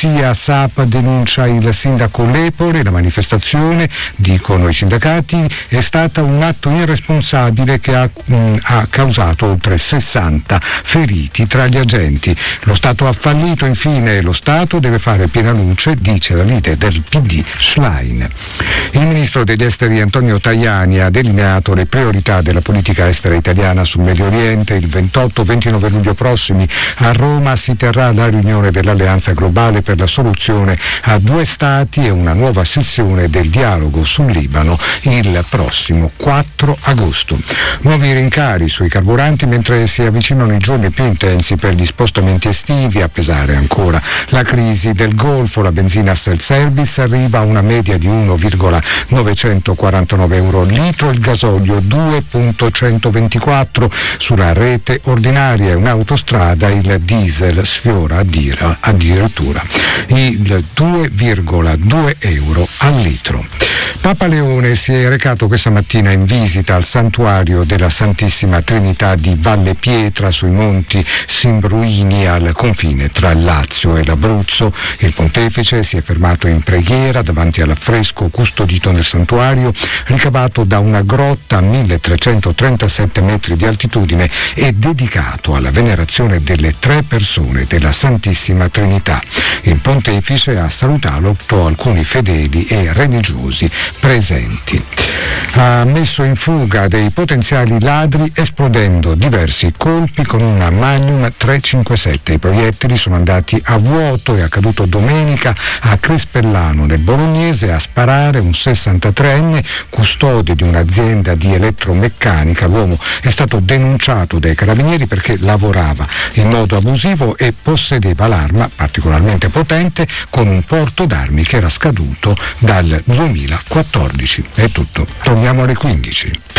polizia. SAP denuncia il sindaco Lepore. La manifestazione, dicono i sindacati, è stata un atto irresponsabile che ha causato oltre 60 feriti tra gli agenti. Lo Stato ha fallito, infine lo Stato deve fare piena luce, dice la leader del PD Schlein. Il ministro degli esteri Antonio Tajani ha delineato le priorità della politica estera italiana sul Medio Oriente. Il 28-29 luglio prossimi a Roma si terrà la riunione dell'Alleanza Globale per la soluzione a due stati e una nuova sessione del dialogo sul Libano il prossimo 4 agosto. Nuovi rincari sui carburanti mentre si avvicinano i giorni più intensi per gli spostamenti estivi. A pesare ancora la crisi del Golfo, la benzina self-service arriva a una media di 1,949 euro al litro, il gasolio 2,124 sulla rete ordinaria e un'autostrada il diesel sfiora addirittura il 2,2 euro al litro. Papa Leone si è recato questa mattina in visita al santuario della Santissima Trinità di Valle Pietra sui monti Simbruini al confine tra il Lazio e l'Abruzzo. Il pontefice si è fermato in preghiera davanti all'affresco custodito nel santuario, ricavato da una grotta a 1337 metri di altitudine e dedicato alla venerazione delle tre persone della Santissima Trinità. Il pontefice ha salutato alcuni fedeli e religiosi presenti. Ha messo in fuga dei potenziali ladri esplodendo diversi colpi con una Magnum 357. I proiettili sono andati a vuoto. È accaduto domenica a Crispellano nel Bolognese. A sparare un 63enne custode di un'azienda di elettromeccanica. L'uomo è stato denunciato dai carabinieri perché lavorava in modo abusivo e possedeva l'arma particolarmente potente con un porto d'armi che era scaduto dal 2014. È tutto. Torniamo alle 15.